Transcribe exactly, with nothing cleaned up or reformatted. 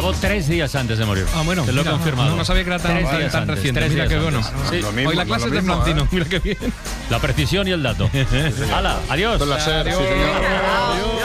grabó tres días antes de morir. Ah, bueno. Te lo he mira, confirmado. No, no sabía que era tan, Tres tan, días tan antes, reciente. tres Mira días qué bueno. antes. Sí. Lo mismo, Hoy la lo clase es de mismo, Florentino. ¿eh? Mira qué bien. La precisión y el dato. Hala, adiós. Con la SER, sí, señor. Adiós.